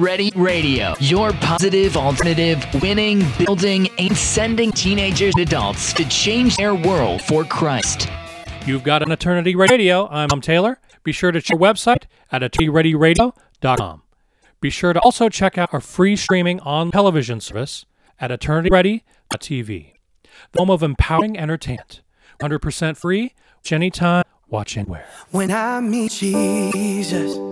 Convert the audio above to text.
Ready Radio, your positive alternative, winning, building, and sending teenagers and adults to change their world for Christ. You've got an Eternity Radio. I'm Taylor. Be sure to check our website at eternityradio.com. Be sure to also check out our free streaming on television service at eternityready.tv, the home of empowering entertainment. 100% free, watch anytime, watch anywhere. When I meet Jesus,